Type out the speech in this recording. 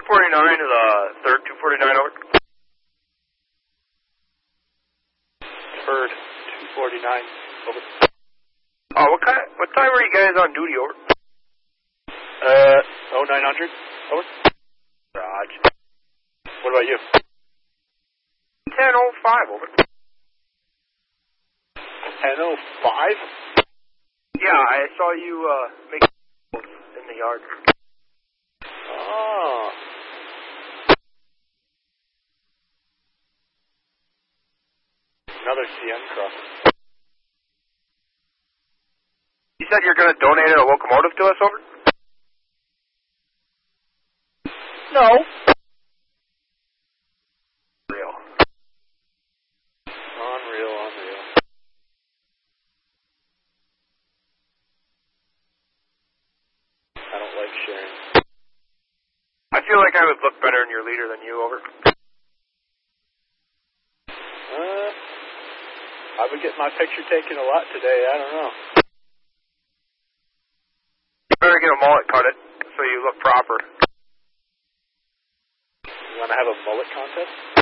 49 to the third 249 over. Third 249 over. Oh, what time were you guys on duty over? 0900 over. Roger. What about you? 10:05 over. 10:05? Yeah, I saw you make in the yard. Oh. Another CN cross. You said you're going to donate a locomotive to us over? No. Real. Unreal. I don't like sharing. I feel like I would look better in your leader than you over. I would get my picture taken a lot today. I don't know. You better get a mullet cut it so you look proper. You want to have a mullet contest?